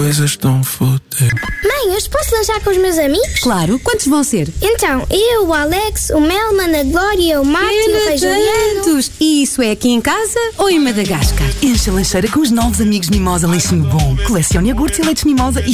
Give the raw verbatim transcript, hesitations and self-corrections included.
coisas tão fúteis. Mãe, hoje posso lanchar com os meus amigos? Claro, quantos vão ser? Então, eu, o Alex, o Melman, a Glória, o Marco e o Rei Juliano. Tantos! E isso é aqui em casa ou em Madagascar? Enche a lancheira com os novos amigos Mimosa Leite Bom. Colecione iogurtes e leites Mimosa e